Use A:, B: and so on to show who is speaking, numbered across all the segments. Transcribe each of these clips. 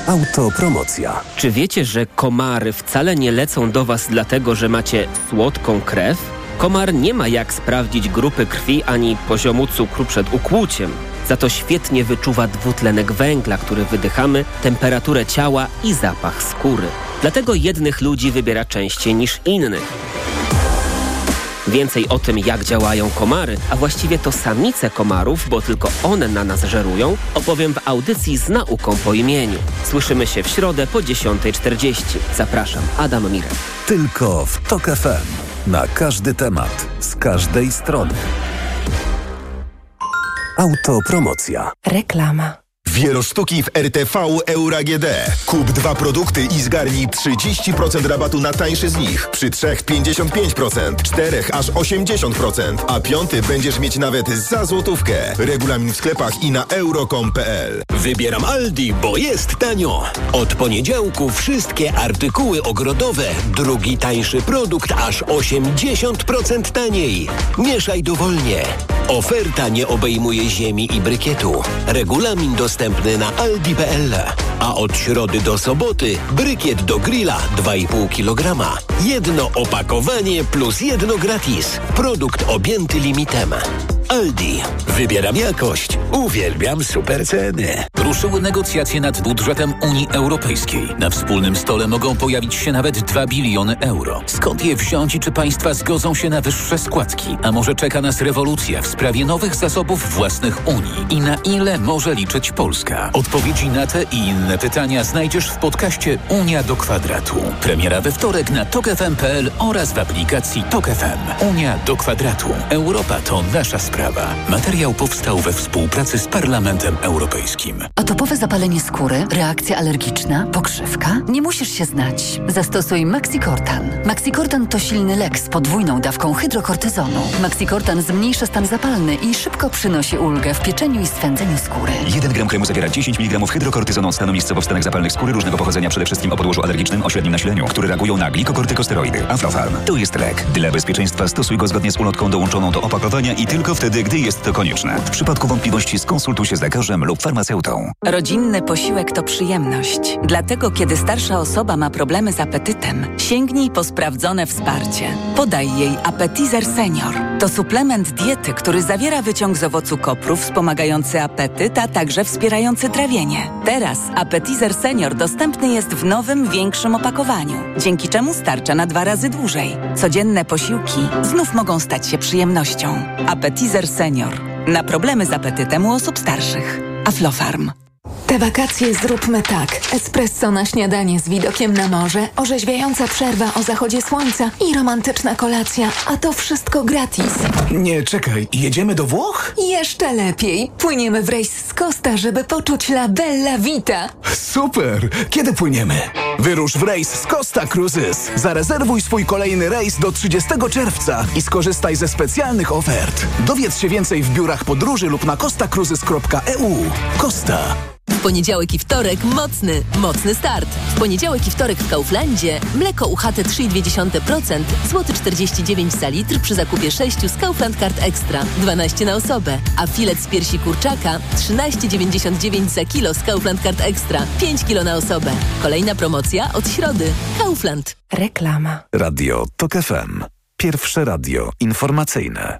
A: Autopromocja.
B: Czy wiecie, że komary wcale nie lecą do Was dlatego, że macie słodką krew? Komar nie ma jak sprawdzić grupy krwi ani poziomu cukru przed ukłuciem. Za to świetnie wyczuwa dwutlenek węgla, który wydychamy, temperaturę ciała i zapach skóry. Dlatego jednych ludzi wybiera częściej niż innych. Więcej o tym, jak działają komary, a właściwie to samice komarów, bo tylko one na nas żerują, opowiem w audycji z nauką po imieniu. Słyszymy się w środę po 10:40. Zapraszam, Adam Mirek.
A: Tylko w TOK FM. Na każdy temat, z każdej strony. Autopromocja.
C: Reklama.
D: Wielosztuki w RTV Euro AGD. Kup 2 produkty i zgarnij 30% rabatu na tańszy z nich. Przy 3 55%, 4 aż 80%, a 5 będziesz mieć nawet za złotówkę. Regulamin w sklepach i na euro.com.pl.
E: Wybieram Aldi, bo jest tanio. Od poniedziałku wszystkie artykuły ogrodowe. Drugi tańszy produkt aż 80% taniej. Mieszaj dowolnie. Oferta nie obejmuje ziemi i brykietu. Regulamin dostępny na aldi.pl. A od środy do soboty brykiet do grilla 2,5 kg. Jedno opakowanie plus jedno gratis. Produkt objęty limitem. Aldi. Wybieram jakość. Uwielbiam super ceny.
F: Ruszyły negocjacje nad budżetem Unii Europejskiej. Na wspólnym stole mogą pojawić się nawet 2 biliony euro. Skąd je wziąć i czy państwa zgodzą się na wyższe składki? A może czeka nas rewolucja w sprawie nowych zasobów własnych Unii? I na ile może liczyć Polska? Odpowiedzi na te i inne pytania znajdziesz w podcaście Unia do kwadratu. Premiera we wtorek na tokfm.pl oraz w aplikacji Tok FM. Unia do kwadratu. Europa to nasza sprawa. Materiał powstał we współpracy z Parlamentem Europejskim.
C: Atopowe zapalenie skóry, reakcja alergiczna, pokrzywka? Nie musisz się znać. Zastosuj Maxikortan. Maxikortan to silny lek z podwójną dawką hydrokortyzonu. Maxikortan zmniejsza stan zapalny i szybko przynosi ulgę w pieczeniu i swędzeniu skóry.
G: 1 gram kremu zawiera 10 mg hydrokortyzonu od stanu miejscowo w stanach zapalnych skóry różnego pochodzenia, przede wszystkim o podłożu alergicznym o średnim nasileniu, które reagują na glikokortykosteroidy. Aflofarm. To jest lek. Dla bezpieczeństwa stosuj go zgodnie z ulotką dołączoną do opakowania i tylko wtedy, gdy jest to konieczne. W przypadku wątpliwości skonsultuj się z lekarzem lub farmaceutą.
H: Rodzinny posiłek to przyjemność. Dlatego, kiedy starsza osoba ma problemy z apetytem, sięgnij po sprawdzone wsparcie. Podaj jej Appetizer Senior. To suplement diety, który zawiera wyciąg z owocu kopru wspomagający apetyt, a także wspierający trawienie. Teraz Appetizer Senior dostępny jest w nowym, większym opakowaniu, dzięki czemu starcza na 2 razy dłużej. Codzienne posiłki znów mogą stać się przyjemnością. Appetizer Senior. Na problemy z apetytem u osób starszych. Aflofarm.
I: Te wakacje zróbmy tak. Espresso na śniadanie z widokiem na morze, orzeźwiająca przerwa o zachodzie słońca i romantyczna kolacja. A to wszystko gratis.
J: Nie, czekaj. Jedziemy do Włoch?
I: Jeszcze lepiej. Płyniemy w rejs z Costa, żeby poczuć la bella vita.
J: Super! Kiedy płyniemy? Wyrusz w rejs z Costa Cruises. Zarezerwuj swój kolejny rejs do 30 czerwca i skorzystaj ze specjalnych ofert. Dowiedz się więcej w biurach podróży lub na costacruises.eu. Costa.
K: W poniedziałek i wtorek mocny start. W poniedziałek i wtorek w Kauflandzie mleko UHT 3,2%, złoty 49 za litr przy zakupie 6 z Kaufland Card Extra, 12 na osobę, a filet z piersi kurczaka 13,99 za kilo z Kaufland Card Extra, 5 kilo na osobę. Kolejna promocja od środy. Kaufland.
C: Reklama.
A: Radio TOK FM. Pierwsze radio informacyjne.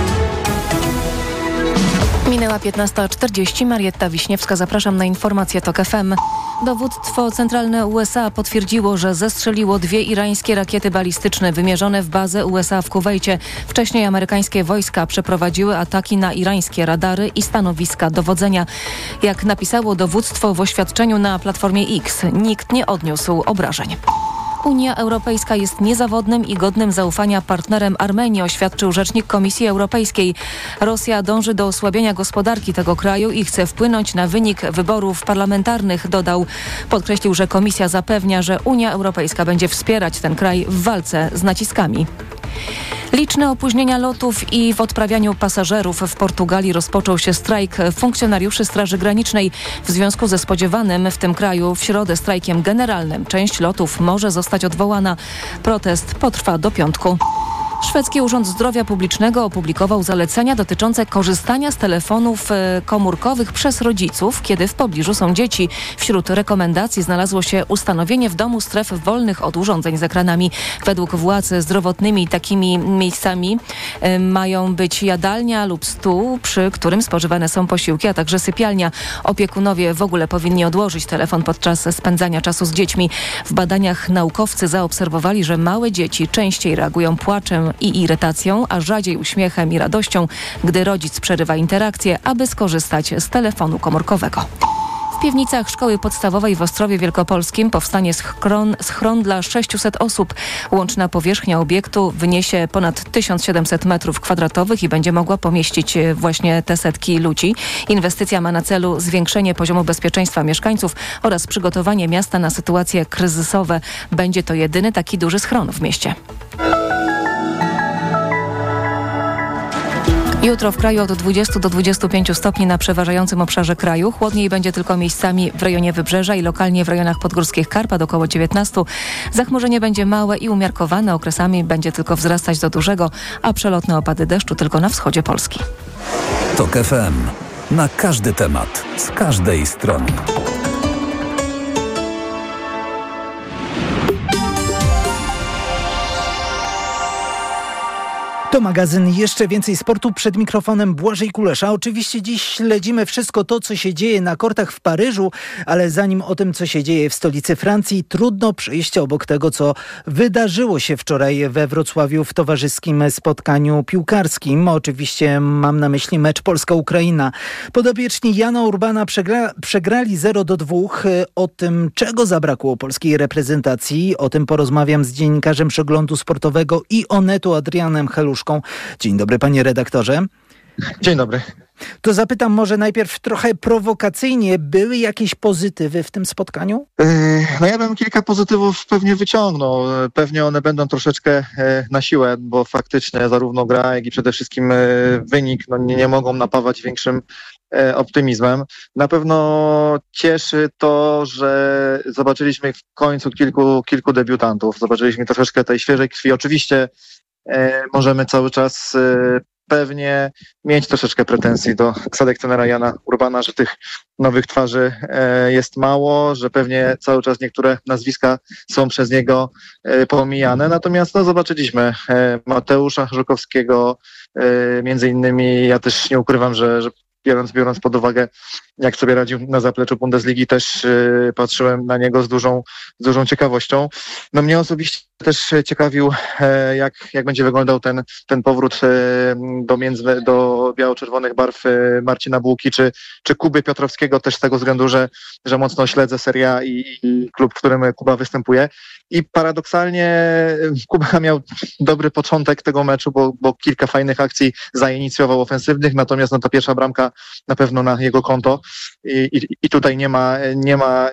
L: Minęła 15:40. Marietta Wiśniewska, zapraszam na informację TOK FM. Dowództwo centralne USA potwierdziło, że zestrzeliło 2 irańskie rakiety balistyczne wymierzone w bazę USA w Kuwejcie. Wcześniej amerykańskie wojska przeprowadziły ataki na irańskie radary i stanowiska dowodzenia. Jak napisało dowództwo w oświadczeniu na Platformie X, nikt nie odniósł obrażeń. Unia Europejska jest niezawodnym i godnym zaufania partnerem Armenii, oświadczył rzecznik Komisji Europejskiej. Rosja dąży do osłabienia gospodarki tego kraju i chce wpłynąć na wynik wyborów parlamentarnych, dodał. Podkreślił, że Komisja zapewnia, że Unia Europejska będzie wspierać ten kraj w walce z naciskami. Liczne opóźnienia lotów i w odprawianiu pasażerów. W Portugalii rozpoczął się strajk funkcjonariuszy Straży Granicznej w związku ze spodziewanym w tym kraju w środę strajkiem generalnym. Część lotów może zostać odwołana. Protest potrwa do piątku. Szwedzki Urząd Zdrowia Publicznego opublikował zalecenia dotyczące korzystania z telefonów komórkowych przez rodziców, kiedy w pobliżu są dzieci. Wśród rekomendacji znalazło się ustanowienie w domu stref wolnych od urządzeń z ekranami. Według władz zdrowotnymi takimi miejscami mają być jadalnia lub stół, przy którym spożywane są posiłki, a także sypialnia. Opiekunowie w ogóle powinni odłożyć telefon podczas spędzania czasu z dziećmi. W badaniach naukowcy zaobserwowali, że małe dzieci częściej reagują płaczem i irytacją, a rzadziej uśmiechem i radością, gdy rodzic przerywa interakcję, aby skorzystać z telefonu komórkowego. W piwnicach szkoły podstawowej w Ostrowie Wielkopolskim powstanie schron dla 600 osób. Łączna powierzchnia obiektu wyniesie ponad 1700 m2 i będzie mogła pomieścić właśnie te setki ludzi. Inwestycja ma na celu zwiększenie poziomu bezpieczeństwa mieszkańców oraz przygotowanie miasta na sytuacje kryzysowe. Będzie to jedyny taki duży schron w mieście. Jutro w kraju od 20 do 25 stopni na przeważającym obszarze kraju. Chłodniej będzie tylko miejscami w rejonie Wybrzeża i lokalnie w rejonach podgórskich Karpat około 19. Zachmurzenie będzie małe i umiarkowane. Okresami będzie tylko wzrastać do dużego, a przelotne opady deszczu tylko na wschodzie Polski.
A: TOK FM. Na każdy temat. Z każdej strony.
M: To magazyn Jeszcze Więcej Sportu, przed mikrofonem Błażej Kulesza. Oczywiście dziś śledzimy wszystko to, co się dzieje na kortach w Paryżu, ale zanim o tym, co się dzieje w stolicy Francji, trudno przejść obok tego, co wydarzyło się wczoraj we Wrocławiu w towarzyskim spotkaniu piłkarskim. Oczywiście mam na myśli mecz Polska-Ukraina. Podopieczni Jana Urbana przegrali 0-2. O tym, czego zabrakło polskiej reprezentacji, o tym porozmawiam z dziennikarzem Przeglądu Sportowego i Onetu Adrianem Heluszką. Dzień dobry, panie redaktorze.
N: Dzień dobry.
M: To zapytam może najpierw trochę prowokacyjnie. Były jakieś pozytywy w tym spotkaniu?
N: No ja bym kilka pozytywów pewnie wyciągnął. Pewnie one będą troszeczkę na siłę, bo faktycznie zarówno gra, jak i przede wszystkim wynik nie mogą napawać większym optymizmem. Na pewno cieszy to, że zobaczyliśmy w końcu kilku debiutantów. Zobaczyliśmy troszeczkę tej świeżej krwi. Oczywiście możemy cały czas pewnie mieć troszeczkę pretensji do selekcjonera Jana Urbana, że tych nowych twarzy jest mało, że pewnie cały czas niektóre nazwiska są przez niego pomijane. Natomiast zobaczyliśmy Mateusza Żukowskiego, między innymi. Ja też nie ukrywam, że biorąc pod uwagę, jak sobie radził na zapleczu Bundesligi, też patrzyłem na niego z dużą ciekawością. No mnie osobiście też ciekawił, jak będzie wyglądał ten powrót do biało-czerwonych barw Marcina Bułki czy Kuby Piotrowskiego, też z tego względu, że mocno śledzę Serie A i klub, w którym Kuba występuje. I paradoksalnie Kuba miał dobry początek tego meczu, bo kilka fajnych akcji zainicjował ofensywnych, natomiast ta pierwsza bramka na pewno na jego konto i tutaj nie ma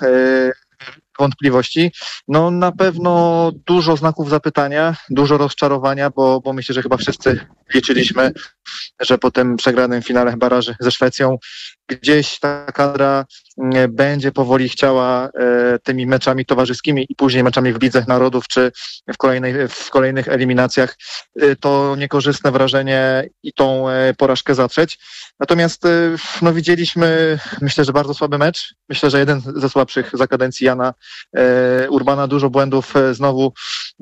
N: wątpliwości. No na pewno dużo znaków zapytania, dużo rozczarowania, bo myślę, że chyba wszyscy liczyliśmy, że po tym przegranym finale baraży ze Szwecją gdzieś ta kadra będzie powoli chciała tymi meczami towarzyskimi i później meczami w Lidze Narodów czy w kolejnych eliminacjach to niekorzystne wrażenie i tą porażkę zatrzeć. Natomiast widzieliśmy, myślę, że bardzo słaby mecz. Myślę, że jeden ze słabszych za kadencji Jana Urbana. Dużo błędów znowu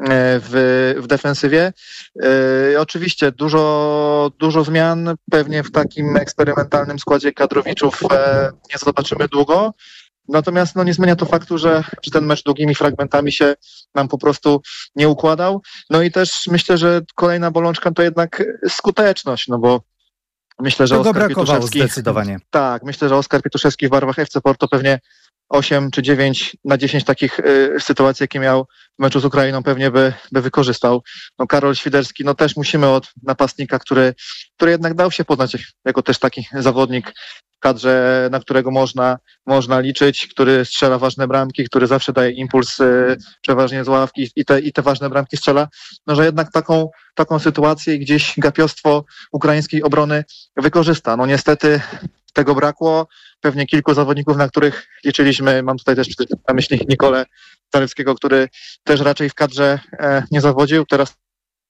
N: w defensywie. Oczywiście dużo zmian. Pewnie w takim eksperymentalnym składzie kadrowiczów nie zobaczymy długo. Natomiast nie zmienia to faktu, że ten mecz długimi fragmentami się nam po prostu nie układał. No i też myślę, że kolejna bolączka to jednak skuteczność, bo myślę, że
M: Oskar Pietuszewski zdecydowanie.
N: Tak, myślę, że Oskar Pietuszewski w barwach FC Porto pewnie 8 czy 9 na 10 takich sytuacji, jakie miał w meczu z Ukrainą, pewnie by wykorzystał. Karol Świderski, też musimy od napastnika, który jednak dał się poznać jako też taki zawodnik w kadrze, na którego można liczyć, który strzela ważne bramki, który zawsze daje impuls przeważnie z ławki i te ważne bramki strzela, że jednak taką sytuację i gdzieś gapiostwo ukraińskiej obrony wykorzysta. Niestety tego brakło. Pewnie kilku zawodników, na których liczyliśmy. Mam tutaj też na myśli Nikolę Zalewskiego, który też raczej w kadrze nie zawodził. Teraz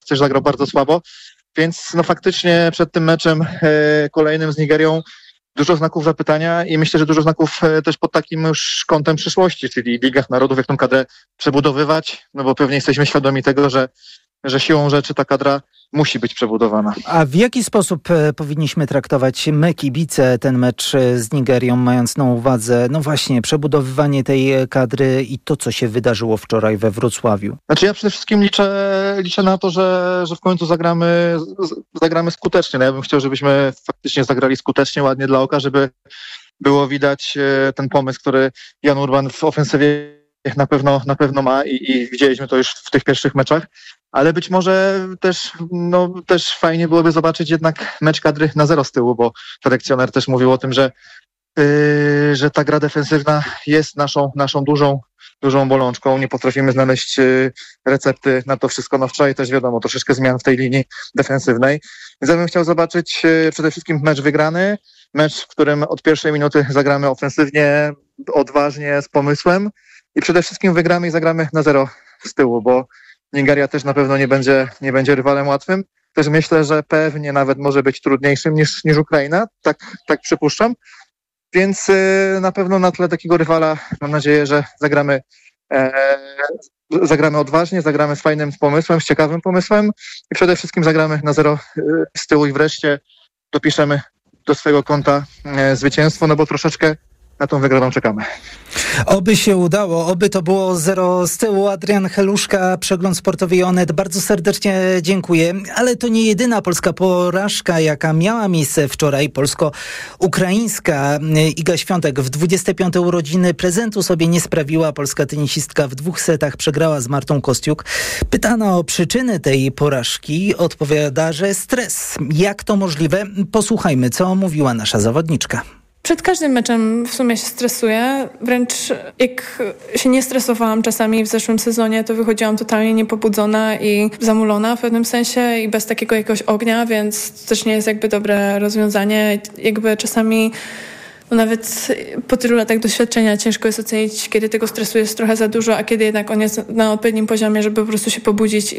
N: też zagrał bardzo słabo, więc no faktycznie przed tym meczem kolejnym z Nigerią dużo znaków zapytania i myślę, że dużo znaków też pod takim już kątem przyszłości, czyli Ligach Narodów, jak tą kadrę przebudowywać, no bo pewnie jesteśmy świadomi tego, że siłą rzeczy ta kadra musi być przebudowana.
M: A w jaki sposób powinniśmy traktować my, kibice, ten mecz z Nigerią, mając na uwadze, no właśnie, przebudowywanie tej kadry i to, co się wydarzyło wczoraj we Wrocławiu?
N: Znaczy ja przede wszystkim liczę na to, że w końcu zagramy skutecznie. No ja bym chciał, żebyśmy faktycznie zagrali skutecznie, ładnie dla oka, żeby było widać ten pomysł, który Jan Urban w ofensywie na pewno ma i widzieliśmy to już w tych pierwszych meczach, ale być może też fajnie byłoby zobaczyć jednak mecz kadry na 0 z tyłu, bo selekcjoner też mówił o tym, że ta gra defensywna jest naszą dużą bolączką. Nie potrafimy znaleźć recepty na to wszystko. No wczoraj też wiadomo, troszeczkę zmian w tej linii defensywnej. Więc ja bym chciał zobaczyć przede wszystkim mecz wygrany, mecz, w którym od pierwszej minuty zagramy ofensywnie, odważnie, z pomysłem i przede wszystkim wygramy i zagramy na 0 z tyłu, bo Nigeria też na pewno nie będzie rywalem łatwym. Też myślę, że pewnie nawet może być trudniejszym niż Ukraina, tak przypuszczam. Więc na pewno na tle takiego rywala mam nadzieję, że zagramy odważnie, zagramy z fajnym pomysłem, z ciekawym pomysłem i przede wszystkim zagramy na 0 z tyłu i wreszcie dopiszemy do swojego konta zwycięstwo, no bo troszeczkę na tą wygraną czekamy.
M: Oby się udało, oby to było 0 z tyłu. Adrian Heluszka, Przegląd Sportowy i Onet. Bardzo serdecznie dziękuję. Ale to nie jedyna polska porażka, jaka miała miejsce wczoraj. Polsko-ukraińska. Iga Świątek w 25. urodziny prezentu sobie nie sprawiła. Polska tenisistka w 2 setach przegrała z Martą Kostiuk. Pytana o przyczyny tej porażki odpowiada, że stres. Jak to możliwe? Posłuchajmy, co mówiła nasza zawodniczka.
O: Przed każdym meczem w sumie się stresuję. Wręcz jak się nie stresowałam czasami w zeszłym sezonie, to wychodziłam totalnie niepobudzona i zamulona w pewnym sensie i bez takiego jakiegoś ognia, więc to też nie jest jakby dobre rozwiązanie. Jakby czasami nawet po tylu latach doświadczenia ciężko jest ocenić, kiedy tego stresu jest trochę za dużo, a kiedy jednak on jest na odpowiednim poziomie, żeby po prostu się pobudzić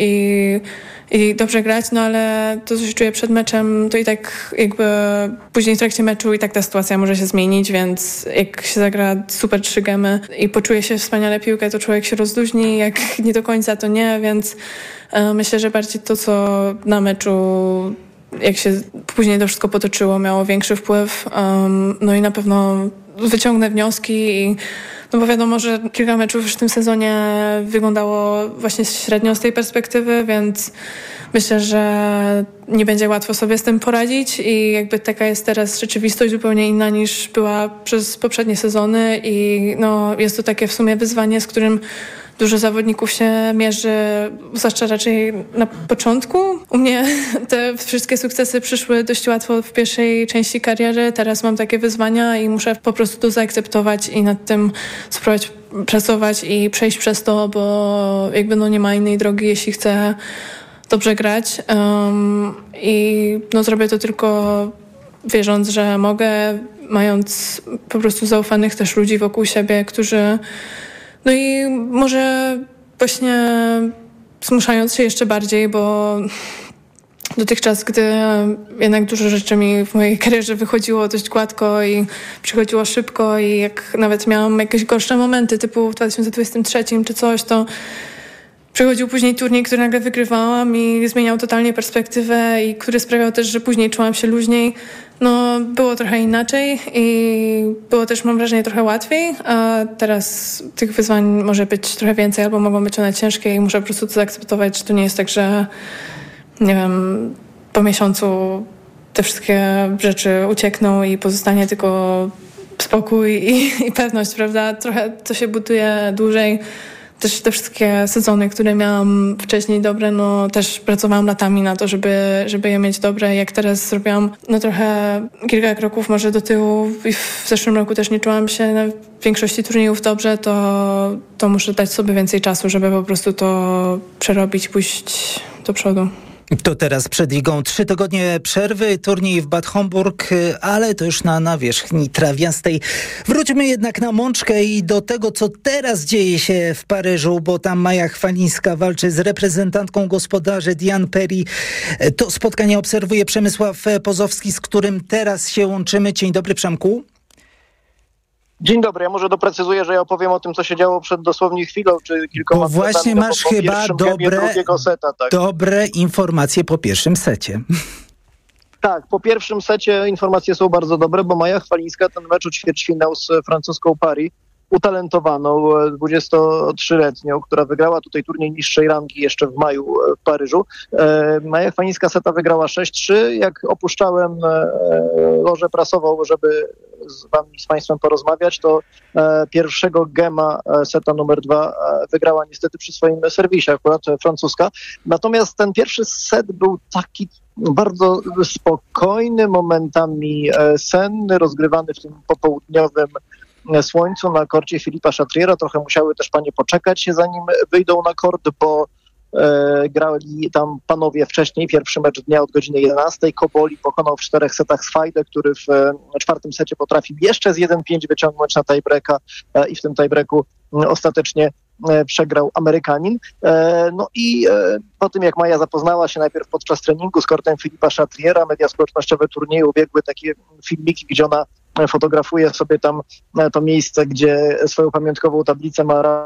O: i dobrze grać, no ale to, co się czuje przed meczem, to i tak jakby później w trakcie meczu i tak ta sytuacja może się zmienić, więc jak się zagra super 3 gemy i poczuje się wspaniale piłkę, to człowiek się rozluźni, jak nie do końca, to nie, więc myślę, że bardziej to, co na meczu jak się później to wszystko potoczyło, miało większy wpływ. No i na pewno wyciągnę wnioski i no bo wiadomo, że kilka meczów już w tym sezonie wyglądało właśnie średnio z tej perspektywy, więc myślę, że nie będzie łatwo sobie z tym poradzić i jakby taka jest teraz rzeczywistość zupełnie inna niż była przez poprzednie sezony i no jest to takie w sumie wyzwanie, z którym dużo zawodników się mierzy, zwłaszcza raczej na początku. U mnie te wszystkie sukcesy przyszły dość łatwo w pierwszej części kariery. Teraz mam takie wyzwania i muszę po prostu to zaakceptować i nad tym spróbować pracować i przejść przez to, bo jakby no nie ma innej drogi, jeśli chcę dobrze grać. I no zrobię to tylko wierząc, że mogę, mając po prostu zaufanych też ludzi wokół siebie, którzy no i może właśnie zmuszając się jeszcze bardziej, bo dotychczas, gdy jednak dużo rzeczy mi w mojej karierze wychodziło dość gładko i przychodziło szybko i jak nawet miałam jakieś gorsze momenty typu w 2023 czy coś, to przychodził później turniej, który nagle wygrywałam i zmieniał totalnie perspektywę i który sprawiał też, że później czułam się luźniej. No, było trochę inaczej i było też, mam wrażenie, trochę łatwiej, a teraz tych wyzwań może być trochę więcej albo mogą być one ciężkie i muszę po prostu to zaakceptować, że to nie jest tak, że nie wiem, po miesiącu te wszystkie rzeczy uciekną i pozostanie tylko spokój i pewność, prawda? Trochę to się buduje dłużej. Też te wszystkie sezony, które miałam wcześniej dobre, no też pracowałam latami na to, żeby je mieć dobre. Jak teraz zrobiłam no trochę kilka kroków może do tyłu i w zeszłym roku też nie czułam się na większości turniejów dobrze, to muszę dać sobie więcej czasu, żeby po prostu to przerobić, pójść do przodu.
M: To teraz przed ligą 3 tygodnie przerwy, turniej w Bad Homburg, ale to już na nawierzchni trawiastej. Wróćmy jednak na Mączkę i do tego, co teraz dzieje się w Paryżu, bo tam Maja Chwalińska walczy z reprezentantką gospodarzy Diane Perry. To spotkanie obserwuje Przemysław Pozowski, z którym teraz się łączymy. Dzień dobry, Przemku.
P: Dzień dobry, ja może doprecyzuję, że ja opowiem o tym, co się działo przed dosłownie chwilą, czy kilkoma
M: Bo właśnie masz chyba dobre informacje po pierwszym secie.
P: Tak, po pierwszym secie informacje są bardzo dobre, bo Maja Chwalińska ten mecz o ćwierćfinał z francuską Paris, utalentowaną 23-letnią, która wygrała tutaj turniej niższej rangi jeszcze w maju w Paryżu. Maja Chwalińska seta wygrała 6-3. Jak opuszczałem lożę prasową, żeby z Państwem porozmawiać, to pierwszego gema seta numer 2 wygrała niestety przy swoim serwisie, akurat francuska. Natomiast ten pierwszy set był taki bardzo spokojny, momentami senny, rozgrywany w tym popołudniowym słońcu na korcie Philippa Chatriera. Trochę musiały też panie poczekać, zanim wyjdą na kort, bo grali tam panowie wcześniej. Pierwszy mecz dnia od godziny 11. Koboli pokonał w 4 setach Swajdę, który w 4. secie potrafił jeszcze z 1-5 wyciągnąć na tiebreaka i w tym tiebreaku ostatecznie przegrał Amerykanin. No i po tym, jak Maja zapoznała się najpierw podczas treningu z kortem Philippa Chatriera, media społecznościowe turnieju ubiegły takie filmiki, gdzie ona fotografuje sobie tam to miejsce, gdzie swoją pamiątkową tablicę ma.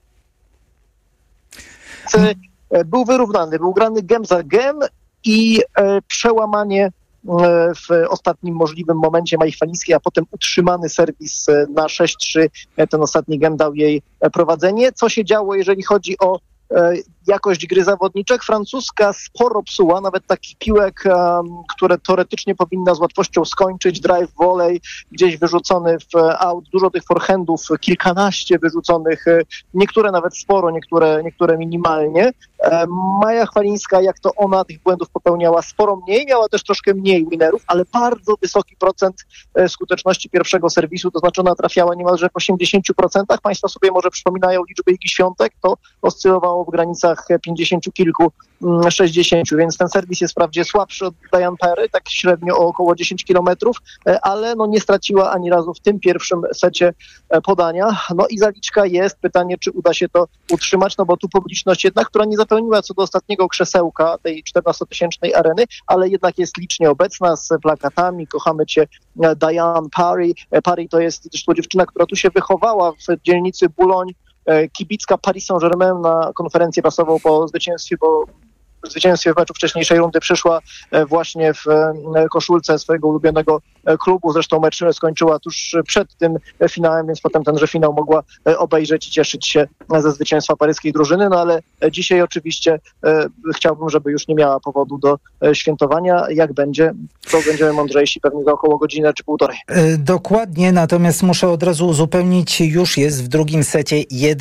P: Był wyrównany, był grany gem za gem i przełamanie w ostatnim możliwym momencie Mai Chwalińskiej, a potem utrzymany serwis na 6-3. Ten ostatni gem dał jej prowadzenie. Co się działo, jeżeli chodzi o jakość gry zawodniczek? Francuska sporo psuła, nawet takich piłek, które teoretycznie powinna z łatwością skończyć, drive, volley, gdzieś wyrzucony w out, dużo tych forehandów, kilkanaście wyrzuconych, niektóre nawet sporo, niektóre minimalnie. Maja Chwalińska, jak to ona tych błędów popełniała sporo mniej, miała też troszkę mniej winerów, ale bardzo wysoki procent skuteczności pierwszego serwisu, to znaczy ona trafiała niemalże w 80%. Państwo sobie może przypominają liczby Igi Świątek, to oscylowało w granicach 50 kilku, 60, więc ten serwis jest wprawdzie słabszy od Diane Perry, tak średnio o około 10 kilometrów, ale no nie straciła ani razu w tym pierwszym secie podania. No i zaliczka jest, pytanie, czy uda się to utrzymać, no bo tu publiczność jednak, która nie zapełniła co do ostatniego krzesełka tej 14-tysięcznej areny, ale jednak jest licznie obecna z plakatami, kochamy cię Diane Perry. Perry to jest zresztą dziewczyna, która tu się wychowała w dzielnicy Boulogne, kibicka Paris Saint-Germain. Na konferencję prasową po zwycięstwie w meczu wcześniejszej rundy przyszła właśnie w koszulce swojego ulubionego klubu. Zresztą mecz skończyła tuż przed tym finałem, więc potem tenże finał mogła obejrzeć i cieszyć się ze zwycięstwa paryskiej drużyny. No ale dzisiaj oczywiście chciałbym, żeby już nie miała powodu do świętowania. Jak będzie, to będziemy mądrzejsi pewnie za około godzinę czy półtorej.
M: Dokładnie, natomiast muszę od razu uzupełnić, już jest w drugim secie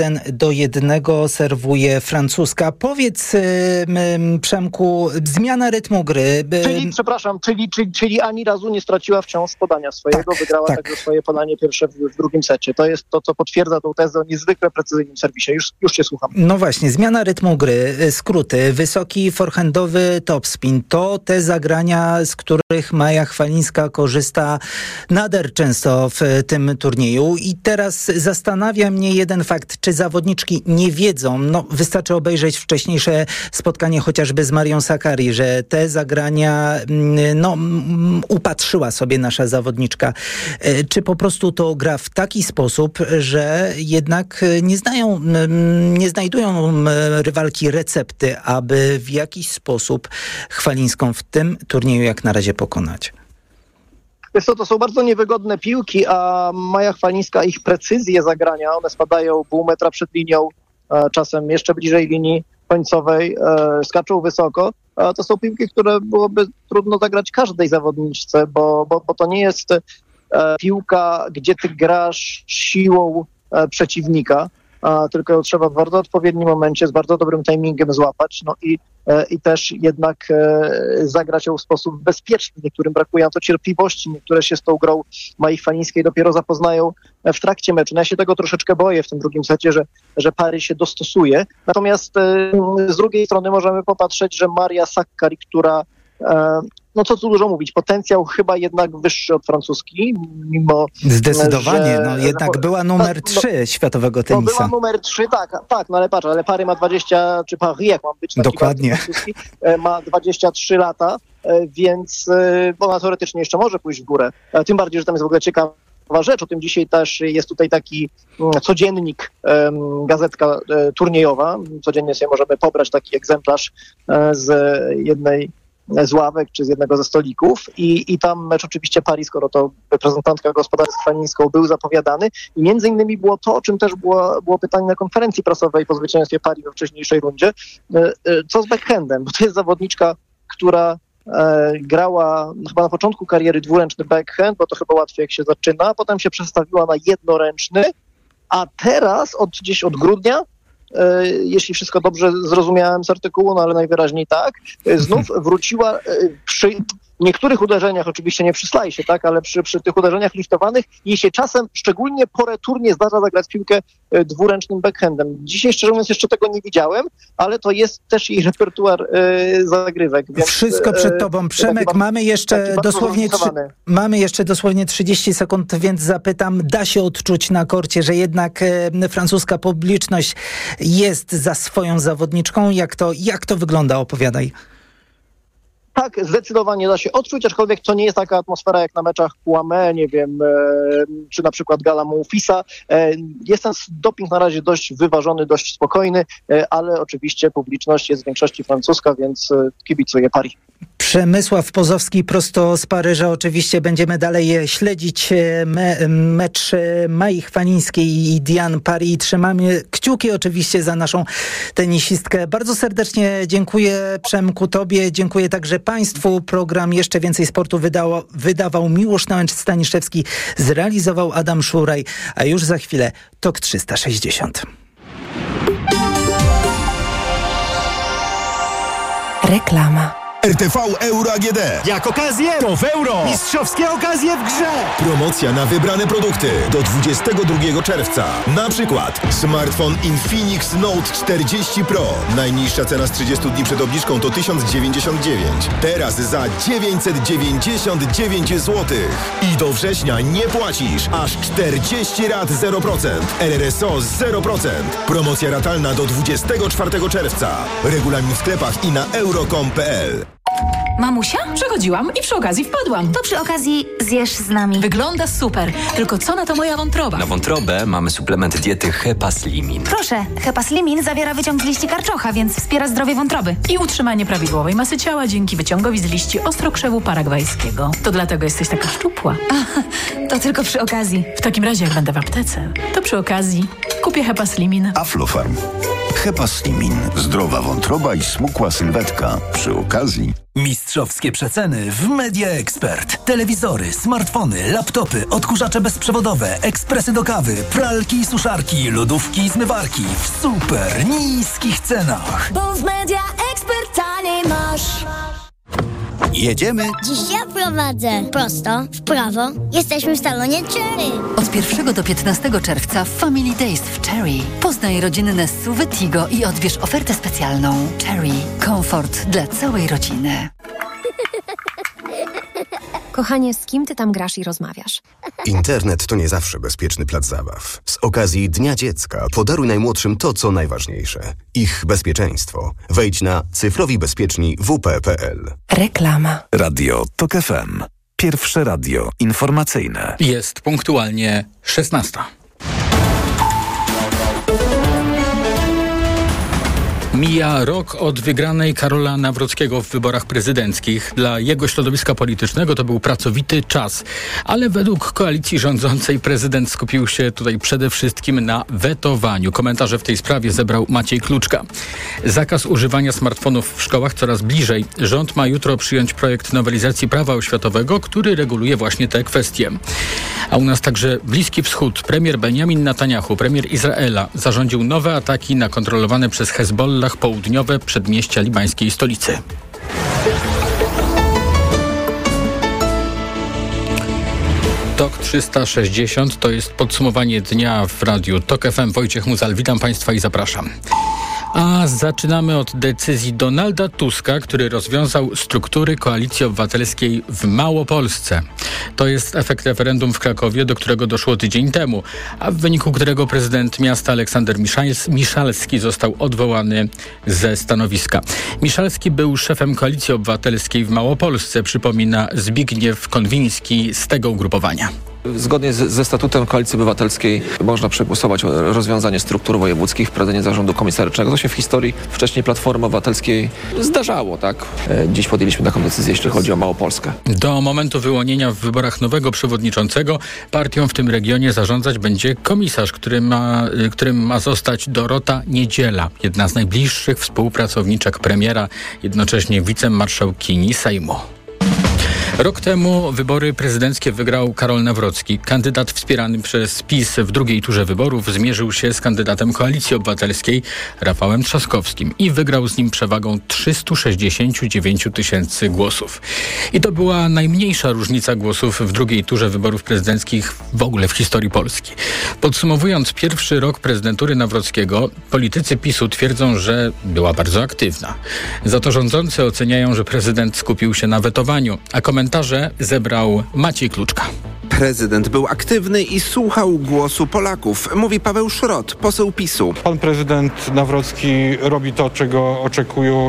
M: 1-1 serwuje francuska. Powiedz, Przemku, zmiana rytmu gry.
P: Czyli ani razu nie straciła wciąż podania swojego, wygrała także swoje podanie pierwsze w drugim secie. To jest to, co potwierdza tą tezę o niezwykle precyzyjnym serwisie. Już cię słucham.
M: No właśnie, zmiana rytmu gry, skróty, wysoki forehandowy topspin, to te zagrania, z których Maja Chwalińska korzysta nader często w tym turnieju. I teraz zastanawia mnie jeden fakt, czy zawodniczki nie wiedzą, no wystarczy obejrzeć wcześniejsze spotkanie chociażby z Marią Sakkari, że te zagrania upatrzyła sobie nasza zawodniczka. Czy po prostu to gra w taki sposób, że jednak nie znajdują rywalki recepty, aby w jakiś sposób Chwalińską w tym turnieju jak na razie pokonać?
P: To są bardzo niewygodne piłki, a Maja Chwalińska, ich precyzje zagrania, one spadają pół metra przed linią, czasem jeszcze bliżej linii końcowej, skaczą wysoko. To są piłki, które byłoby trudno zagrać każdej zawodniczce, bo to nie jest piłka, gdzie ty grasz siłą przeciwnika, tylko ją trzeba w bardzo odpowiednim momencie, z bardzo dobrym timingiem złapać. No i i też jednak zagrać ją w sposób bezpieczny. Niektórym brakuje na to cierpliwości, niektóre się z tą grą Mai Fanińskiej dopiero zapoznają w trakcie meczu. No ja się tego troszeczkę boję w tym drugim secie, że Pary się dostosuje. Natomiast z drugiej strony możemy popatrzeć, że Maria Sakkari, która no co tu dużo mówić, potencjał chyba jednak wyższy od francuski, mimo
M: zdecydowanie,
P: że,
M: jednak była numer 3 światowego tenisa.
P: Była numer 3, tak, no ale patrz, ale Pary ma 20, czy Paris, jak mam być taki
M: dokładnie,
P: francuski, ma 23 lata, więc ona teoretycznie jeszcze może pójść w górę. Tym bardziej, że tam jest w ogóle ciekawa rzecz, o tym dzisiaj też jest tutaj taki codziennik, gazetka turniejowa. Codziennie sobie możemy pobrać taki egzemplarz z jednej z ławek czy z jednego ze stolików i tam mecz oczywiście Paris, skoro to reprezentantka gospodarstwa Fanińską, był zapowiadany i między innymi było to, o czym też było pytanie na konferencji prasowej po zwycięstwie Paris we wcześniejszej rundzie, co z backhandem, bo to jest zawodniczka, która grała chyba na początku kariery dwuręczny backhand, bo to chyba łatwiej jak się zaczyna, potem się przestawiła na jednoręczny, a teraz gdzieś od grudnia, jeśli wszystko dobrze zrozumiałem z artykułu, no ale najwyraźniej tak, znów wróciła przy niektórych uderzeniach, oczywiście nie przy slajsie, tak, ale przy tych uderzeniach liftowanych, jej się czasem, szczególnie po returnie, zdarza zagrać piłkę dwuręcznym backhandem. Dzisiaj, szczerze mówiąc, jeszcze tego nie widziałem, ale to jest też jej repertuar zagrywek. Więc,
M: wszystko przed tobą. Przemek, mamy jeszcze dosłownie 30 sekund, więc zapytam, da się odczuć na korcie, że jednak francuska publiczność jest za swoją zawodniczką? Jak to wygląda? Opowiadaj.
P: Tak, zdecydowanie da się odczuć, aczkolwiek to nie jest taka atmosfera jak na meczach Kouamé, nie wiem, czy na przykład Gala Monfilsa. Jest ten doping na razie dość wyważony, dość spokojny, ale oczywiście publiczność jest w większości francuska, więc kibicuję Paris.
M: Przemysław Pozowski prosto z Paryża. Oczywiście będziemy dalej śledzić mecz Mai Fanińskiej i Diane Paris. Trzymamy kciuki oczywiście za naszą tenisistkę. Bardzo serdecznie dziękuję, Przemku, tobie. Dziękuję także państwu. Program Jeszcze Więcej Sportu wydawał Miłosz Nałęcz-Staniszewski, zrealizował Adam Szuraj, a już za chwilę TOK 360.
K: Reklama.
D: RTV Euro AGD.
Q: Jak okazję, to w euro. Mistrzowskie okazje w grze.
D: Promocja na wybrane produkty do 22 czerwca. Na przykład smartfon Infinix Note 40 Pro. Najniższa cena z 30 dni przed obniżką to 1099. Teraz za 999 zł. I do września nie płacisz. Aż 40 rat 0%. RRSO 0%. Promocja ratalna do 24 czerwca. Regulamin w sklepach i na euro.com.pl.
R: Mamusia? Przechodziłam i przy okazji wpadłam.
S: To przy okazji zjesz z nami.
R: Wygląda super. Tylko co na to moja wątroba?
T: Na wątrobę mamy suplement diety Hepaslimin.
S: Proszę, Hepaslimin zawiera wyciąg z liści karczocha, więc wspiera zdrowie wątroby.
R: I utrzymanie prawidłowej masy ciała dzięki wyciągowi z liści ostrokrzewu paragwajskiego. To dlatego jesteś taka szczupła.
S: To tylko przy okazji.
R: W takim razie, jak będę w aptece, to przy okazji kupię Hepaslimin.
U: Aflofarm. Hepaslimin. Zdrowa wątroba i smukła sylwetka. Przy okazji.
A: Mistrzowskie przeceny w Media Expert. Telewizory, smartfony, laptopy, odkurzacze bezprzewodowe, ekspresy do kawy, pralki i suszarki, lodówki i zmywarki w super niskich cenach.
V: Bo w Media Expert taniej masz.
U: Jedziemy?
V: Dziś ja prowadzę. Prosto, w prawo. Jesteśmy w salonie Cherry.
C: Od 1 do 15 czerwca Family Days w Cherry. Poznaj rodzinne SUV-y Tigo i odbierz ofertę specjalną. Cherry. Komfort dla całej rodziny.
W: Kochanie, z kim ty tam grasz i rozmawiasz?
X: Internet to nie zawsze bezpieczny plac zabaw. Z okazji Dnia Dziecka podaruj najmłodszym to, co najważniejsze. Ich bezpieczeństwo. Wejdź na cyfrowibezpieczni.wp.pl.
K: Reklama.
A: Radio TOK FM. Pierwsze radio informacyjne.
Y: Jest punktualnie 16. Mija rok od wygranej Karola Nawrockiego w wyborach prezydenckich. Dla jego środowiska politycznego to był pracowity czas, ale według koalicji rządzącej prezydent skupił się tutaj przede wszystkim na wetowaniu. Komentarze w tej sprawie zebrał Maciej Kluczka. Zakaz używania smartfonów w szkołach coraz bliżej. Rząd ma jutro przyjąć projekt nowelizacji prawa oświatowego, który reguluje właśnie te kwestie. A u nas także Bliski Wschód. Premier Benjamin Netanyahu, premier Izraela, zarządził nowe ataki na kontrolowane przez Hezbollah osiedlach południowe przedmieścia libańskiej stolicy. TOK 360 to jest podsumowanie dnia w Radiu TOK FM. Wojciech Muzal, witam Państwa i zapraszam. A zaczynamy od decyzji Donalda Tuska, który rozwiązał struktury Koalicji Obywatelskiej w Małopolsce. To jest efekt referendum w Krakowie, do którego doszło tydzień temu, a w wyniku którego prezydent miasta Aleksander Miszalski został odwołany ze stanowiska. Miszalski był szefem Koalicji Obywatelskiej w Małopolsce, przypomina Zbigniew Konwiński z tego ugrupowania.
B: Zgodnie ze statutem Koalicji Obywatelskiej można przegłosować o rozwiązanie struktur wojewódzkich, wprowadzenie zarządu komisarycznego. To się w historii wcześniej Platformy Obywatelskiej zdarzało, tak? Dziś podjęliśmy taką decyzję, jeśli chodzi o Małopolskę.
Y: Do momentu wyłonienia w wyborach nowego przewodniczącego partią w tym regionie zarządzać będzie komisarz, którym ma zostać Dorota Niedziela, jedna z najbliższych współpracowniczek premiera, jednocześnie wicemarszałkini Sejmu. Rok temu wybory prezydenckie wygrał Karol Nawrocki. Kandydat wspierany przez PiS w drugiej turze wyborów zmierzył się z kandydatem Koalicji Obywatelskiej Rafałem Trzaskowskim i wygrał z nim przewagą 369 000 głosów. I to była najmniejsza różnica głosów w drugiej turze wyborów prezydenckich w ogóle w historii Polski. Podsumowując pierwszy rok prezydentury Nawrockiego, politycy PiS-u twierdzą, że była bardzo aktywna. Za to rządzący oceniają, że prezydent skupił się na wetowaniu, a komentarze zebrał Maciej Kluczka.
E: Prezydent był aktywny i słuchał głosu Polaków, mówi Paweł Szrot, poseł PiS-u.
F: Pan prezydent Nawrocki robi to, czego oczekują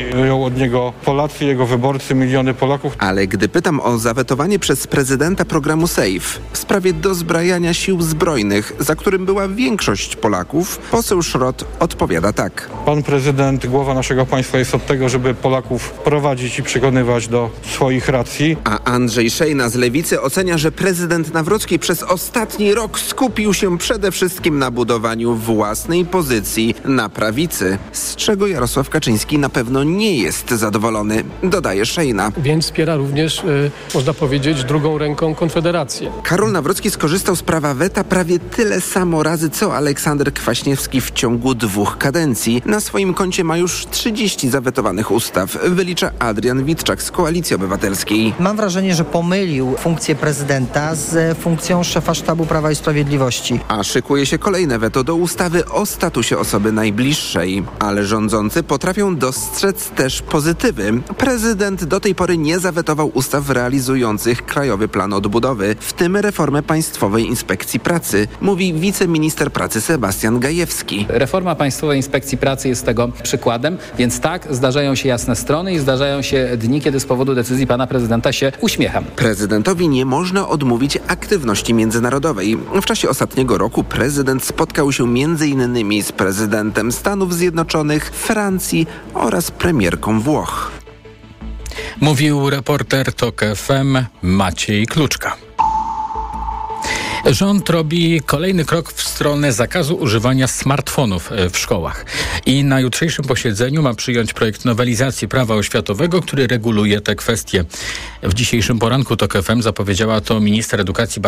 F: od niego Polacy, jego wyborcy, miliony Polaków.
E: Ale gdy pytam o zawetowanie przez prezydenta programu SAFE w sprawie dozbrajania sił zbrojnych, za którym była większość Polaków, poseł Szrot odpowiada tak.
F: Pan prezydent, głowa naszego państwa jest od tego, żeby Polaków prowadzić i przekonywać do swoich racji.
E: A Andrzej Szejna z Lewicy ocenia, że prezydent Nawrocki przez ostatni rok skupił się przede wszystkim na budowaniu własnej pozycji na prawicy, z czego Jarosław Kaczyński na pewno nie jest zadowolony, dodaje Szejna.
G: Więc wspiera również, można powiedzieć, drugą ręką Konfederację.
E: Karol Nawrocki skorzystał z prawa weta prawie tyle samo razy, co Aleksander Kwaśniewski w ciągu 2 kadencji. Na swoim koncie ma już 30 zawetowanych ustaw, wylicza Adrian Witczak z Koalicji Obywatelskiej.
H: Mam wrażenie, że pomylił funkcję prezydenta z funkcją szefa Sztabu Prawa i Sprawiedliwości.
E: A szykuje się kolejne weto do ustawy o statusie osoby najbliższej. Ale rządzący potrafią dostrzec też pozytywy. Prezydent do tej pory nie zawetował ustaw realizujących Krajowy Plan Odbudowy, w tym reformę Państwowej Inspekcji Pracy, mówi wiceminister pracy Sebastian Gajewski.
Z: Reforma Państwowej Inspekcji Pracy jest tego przykładem, więc tak, zdarzają się jasne strony i zdarzają się dni, kiedy z powodu decyzji pana prezydenta się uśmiecham.
E: Prezydentowi nie można odmówić aktywności międzynarodowej. W czasie ostatniego roku prezydent spotkał się m.in. z prezydentem Stanów Zjednoczonych, Francji oraz premierką Włoch.
Y: Mówił reporter TOK FM Maciej Kluczka. Rząd robi kolejny krok w stronę zakazu używania smartfonów w szkołach. I na jutrzejszym posiedzeniu ma przyjąć projekt nowelizacji prawa oświatowego, który reguluje te kwestie. W dzisiejszym poranku TOK FM zapowiedziała to minister edukacji